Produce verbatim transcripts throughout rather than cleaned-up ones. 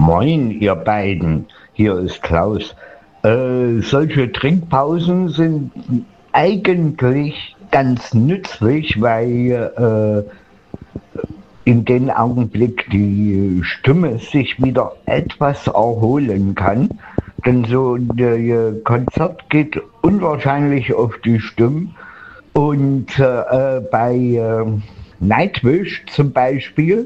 Moin, ihr beiden. Hier ist Klaus. Äh, solche Trinkpausen sind eigentlich ganz nützlich, weil äh, in dem Augenblick die Stimme sich wieder etwas erholen kann. Denn so ein äh, Konzert geht unwahrscheinlich auf die Stimme. Und äh, bei äh, Nightwish zum Beispiel,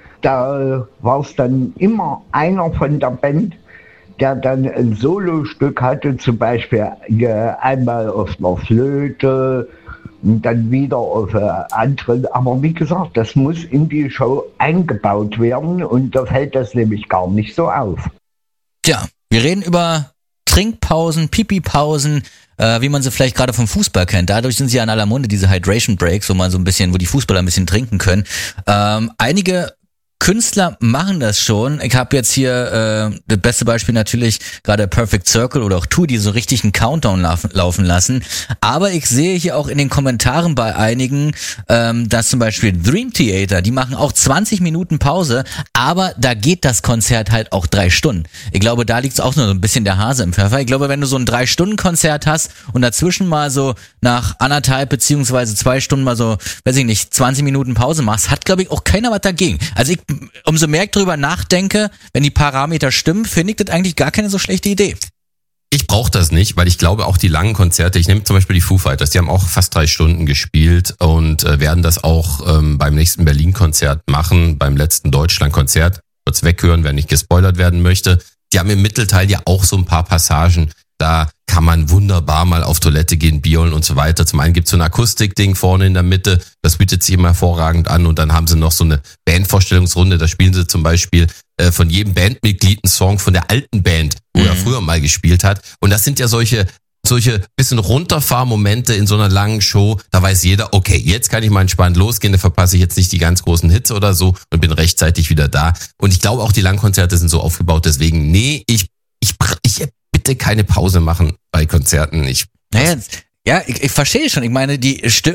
da war es dann immer einer von der Band, der dann ein Solostück hatte, zum Beispiel äh, einmal auf einer Flöte und dann wieder auf einer anderen. Aber wie gesagt, das muss in die Show eingebaut werden und da fällt das nämlich gar nicht so auf. Tja, wir reden über Trinkpausen, Pipi-Pausen, äh, wie man sie vielleicht gerade vom Fußball kennt. Dadurch sind sie ja in aller Munde, diese Hydration Breaks, wo man so ein bisschen, wo die Fußballer ein bisschen trinken können. Ähm, einige Künstler machen das schon. Ich habe jetzt hier äh, das beste Beispiel natürlich gerade Perfect Circle oder auch Tour, die so richtig einen Countdown laufen, laufen lassen. Aber ich sehe hier auch in den Kommentaren bei einigen, ähm, dass zum Beispiel Dream Theater, die machen auch zwanzig Minuten Pause, aber da geht das Konzert halt auch drei Stunden. Ich glaube, da liegt auch nur so ein bisschen der Hase im Pfeffer. Ich glaube, wenn du so ein drei Stunden Konzert hast und dazwischen mal so nach anderthalb beziehungsweise zwei Stunden mal so, weiß ich nicht, zwanzig Minuten Pause machst, hat glaube ich auch keiner was dagegen. Also ich umso mehr ich drüber nachdenke, wenn die Parameter stimmen, finde ich das eigentlich gar keine so schlechte Idee. Ich brauche das nicht, weil ich glaube auch die langen Konzerte, ich nehme zum Beispiel die Foo Fighters, die haben auch fast drei Stunden gespielt und äh, werden das auch ähm, beim nächsten Berlin-Konzert machen, beim letzten Deutschland-Konzert, kurz weghören, wer nicht gespoilert werden möchte. Die haben im Mittelteil ja auch so ein paar Passagen, da kann man wunderbar mal auf Toilette gehen, Bier holen und so weiter. Zum einen gibt's so ein Akustikding vorne in der Mitte, das bietet sich immer hervorragend an und dann haben sie noch so eine Bandvorstellungsrunde, da spielen sie zum Beispiel äh, von jedem Bandmitglied einen Song von der alten Band, wo mhm. er früher mal gespielt hat. Und das sind ja solche solche bisschen Runterfahrmomente in so einer langen Show, da weiß jeder, okay, jetzt kann ich mal entspannt losgehen, da verpasse ich jetzt nicht die ganz großen Hits oder so und bin rechtzeitig wieder da. Und ich glaube auch, die Langkonzerte sind so aufgebaut, deswegen, nee, ich ich ich bitte keine Pause machen bei Konzerten. Ich naja, ja, ich, ich verstehe schon. Ich meine, die Sti-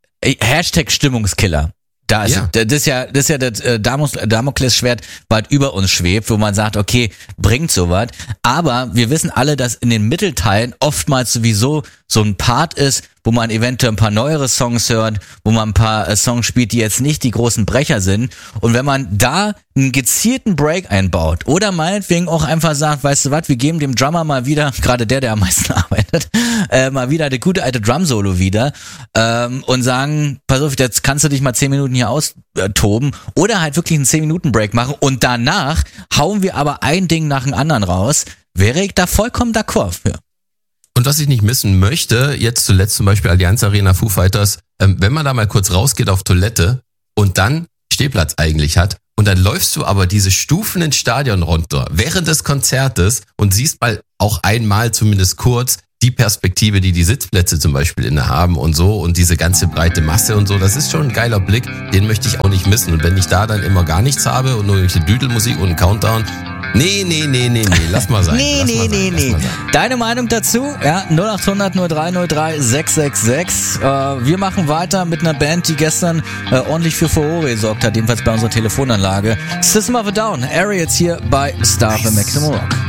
Hashtag Stimmungskiller. Da ist, ja. Das ist ja, das ist ja das äh, Damoklesschwert, was über uns schwebt, wo man sagt, okay, bringt sowas. Aber wir wissen alle, dass in den Mittelteilen oftmals sowieso so ein Part ist, wo man eventuell ein paar neuere Songs hört, wo man ein paar äh, Songs spielt, die jetzt nicht die großen Brecher sind. Und wenn man da einen gezielten Break einbaut oder meinetwegen auch einfach sagt, weißt du was, wir geben dem Drummer mal wieder, gerade der, der am meisten arbeitet, äh, mal wieder eine gute alte Drum-Solo wieder ähm, und sagen, pass auf, jetzt kannst du dich mal zehn Minuten hier austoben oder halt wirklich einen zehn Minuten Break machen und danach hauen wir aber ein Ding nach dem anderen raus, wäre ich da vollkommen d'accord für. Und was ich nicht missen möchte, jetzt zuletzt zum Beispiel Allianz Arena, Foo Fighters, ähm, wenn man da mal kurz rausgeht auf Toilette und dann Stehplatz eigentlich hat und dann läufst du aber diese Stufen ins Stadion runter während des Konzertes und siehst mal auch einmal zumindest kurz die Perspektive, die die Sitzplätze zum Beispiel inne haben und so und diese ganze breite Masse und so, das ist schon ein geiler Blick, den möchte ich auch nicht missen. Und wenn ich da dann immer gar nichts habe und nur irgendwelche Düdelmusik und einen Countdown, nee, nee, nee, nee, nee, lass mal sein. nee, lass nee, mal nee, sein, nee. lass mal sein. Deine Meinung dazu? Ja, null acht hundert null drei null drei sechs sechs sechs. Äh, wir machen weiter mit einer Band, die gestern äh, ordentlich für Furore gesorgt hat, jedenfalls bei unserer Telefonanlage. System of a Down, Ariels hier bei Star of the Maximum Rock.